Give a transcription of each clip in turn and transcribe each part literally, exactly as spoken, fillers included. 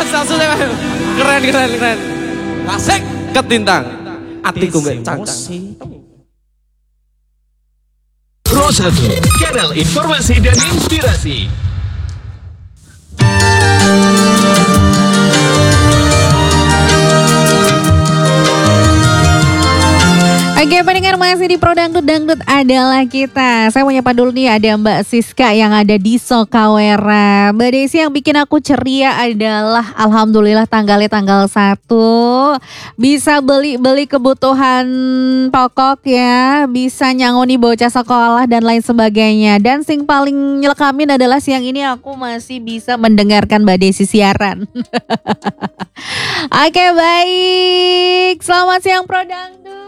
langsung keren keren keren. Asik ketintang. Atiku mbek cangkang. Pro satu, kanal informasi dan inspirasi. Oke, pendengar masih di Pro Dangdut, Dangdut adalah kita. Saya mau nyapa dulu nih, ada Mbak Siska yang ada di Sokawera. Mbak Desi, yang bikin aku ceria adalah alhamdulillah tanggalnya tanggal satu. Bisa beli-beli kebutuhan pokok ya, bisa nyangoni bocah sekolah dan lain sebagainya. Dan sing paling nyelekamin adalah siang ini aku masih bisa mendengarkan Mbak Desi siaran. Oke, baik. Selamat siang Pro Dangdut.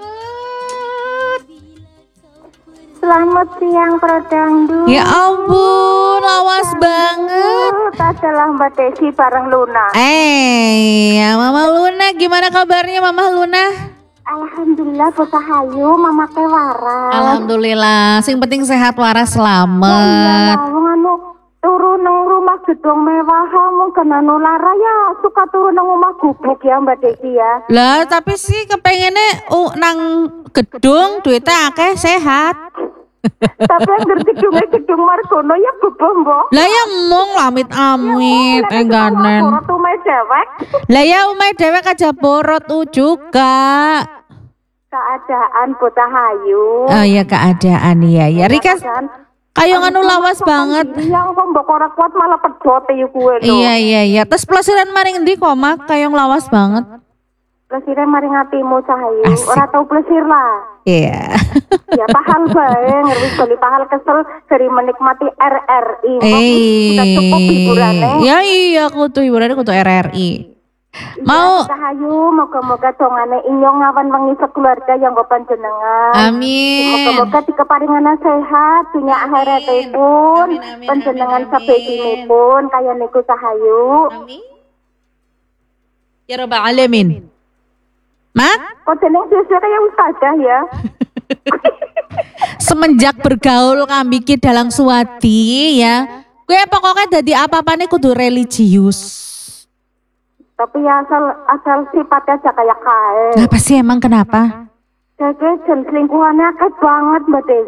Selamat siang Pro Dangdut. Ya ampun, lawas banget. Adalah Mbak Desi bareng Luna. Eh, ya Mama Luna, gimana kabarnya Mama Luna? Alhamdulillah bocah hayu, Mama teh waras. Alhamdulillah, sing penting sehat waras selamat. Ya, wong anu turu nang rumah gedung mewah, mungkin anu lara ya suka turu nang rumah gubuk ya Mbak Desi ya. Lah, tapi sih kepengennya uh, nang gedung duitnya akeh sehat. Tapi yang ngerti gedungnya gedung Margono ya bebo mbok. Lah ya mung lamit amit engganen. Borot umay dewek. Lah ya umay dewek aja borot juga. Keadaan bocah hayu. Oh ya keadaan ya. Ya Rika kayak anu lawas banget. Yang kok mbok ora kuat malah pedhot ya kuwe lho. Iya iya iya. Terus plesiran maring ndi kok mak kayak lawas banget. Plesiran maring atimu cahayu. Ora tau plesir lah. Iya. Ya pahal bae ngerti beli pahal kesel dari menikmati R R I. Eh. Sudah cukup hiburannya. Ya iya kudu hiburannya kudu R R I. Mau cahayu moga-moga dongane inyong ngawan wengi keluarga yang go panjenengan. Amin. Moga-moga dikeparingana sehat dunia akhiratipun panjenengan sabedinipun kaya niku cahayu. Amin. Ya rabbal alamin. Mak? Kok jeneng desa kaya ustazah ya? Semenjak bergaul kambiki dalang suwati ya, gue pokoknya dadi apa-apane kudu religius. Tapi ya asal asal sifatnya aja kayak kae. Kenapa sih emang kenapa? Kayak jen selingkuhannya akeh banget Mbak Desi.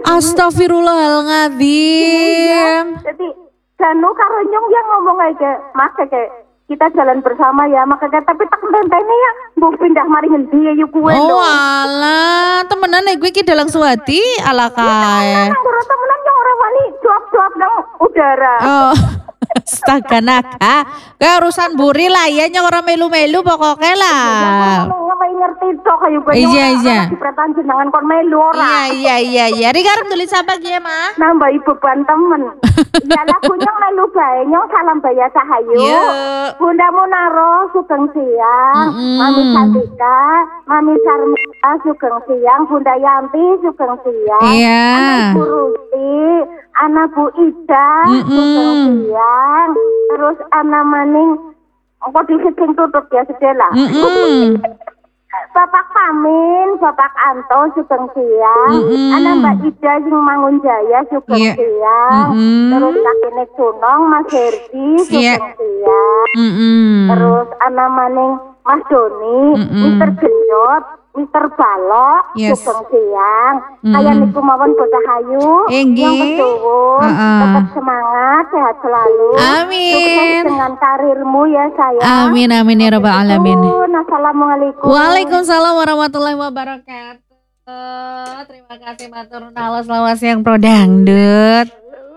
Astagfirullahaladzim. Jadi Janu karo Nyong yang ngomong kayak Mas kayak kita jalan bersama ya maka tapi tak tentene ya mbok pindah mari ngendi ya yuk kuwe lho. Oh alah, temenan gue iki dalang suwati ala kae. Ora temenan yang ora wani jawab-jawab nang udara. Oh. Astaga naga, kayak urusan buri lah ya nyong ora melu-melu pokoknya lah. Ngapain ngerti tok kayu gue. Iya iya. Dipretan jenengan kon melu ora. Iya iya iya iya. Rika arep tulis apa ki mah? Nambah beban temen. Ya lagunya melu bae nyong salam baya cahayu. Bunda Munaro sugeng siang, mm-hmm. Mami Cantika, Mami Sarmita sugeng siang, Bunda Yanti sugeng siang. Iya. Anak Bu Rusti, anak Bu Ida mm-hmm. sugeng siang. Terus anak maning kok dising tutut ya sedela. Mm-hmm. Bapak Pamin, Bapak Anto sugeng siang, mm-hmm. anak Mbak Ida sing Mangun Jaya sugeng yeah. siang, mm-hmm. terus kakine Sunong Mas Herdi sugeng yeah. siang, mm-hmm. terus anak maning Mas Doni, mm-hmm. Mister Genjot, Mister Balok yes. sugeng siang, mm-hmm. kaya niku mawon bocah hayu, yang betul, uh-uh. tetap semangat, sehat selalu, amin, sukses dengan karirmu ya sayang, amin amin ya rabbal alamin. Assalamualaikum. Waalaikumsalam warahmatullahi wabarakatuh. Terima kasih matur nuwun. Halo, selamat siang Pro Dangdut.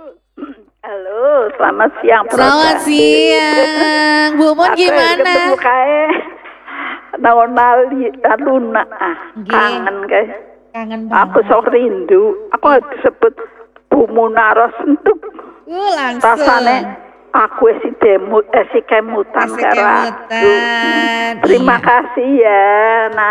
Halo, selamat siang Pro Selamat siang. Bu Mun gimana? Ketemu kae. Naon nali Luna. Kangen kae. Kangen banget. Aku sok rindu. Aku disebut Bu Munaro sentuk. Uh, langsung. Rasane aku si demut, eh si kemutan karo. Terima kasih ya. Nah.